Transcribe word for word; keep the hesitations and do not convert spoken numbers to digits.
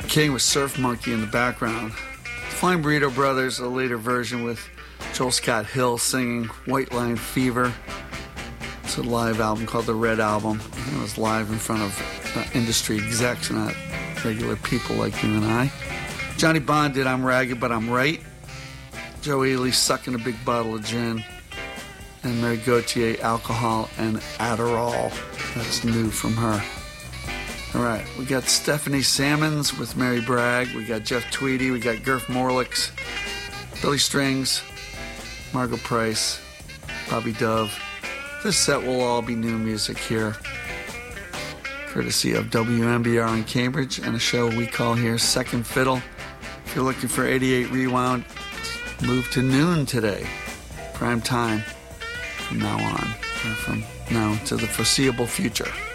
King with Surf Monkey in the background. Flying Burrito Brothers, a later version with Joel Scott Hill singing White Line Fever. It's a live album called The Red Album. It was live in front of uh, industry execs, not regular people like you and I. Johnny Bond did I'm Ragged But I'm Right. Joe Ely sucking a big bottle of gin. And Mary Gauthier, Alcohol and Adderall. That's new from her. All right, we got Stephanie Sammons with Mary Bragg. We got Jeff Tweedy. We got Gurf Morlix, Billy Strings, Margot Price, Bobby Dove. This set will all be new music here, courtesy of W M B R in Cambridge and a show we call here Second Fiddle. If you're looking for eighty-eight Rewound, move to noon today, prime time from now on, or from now to the foreseeable future.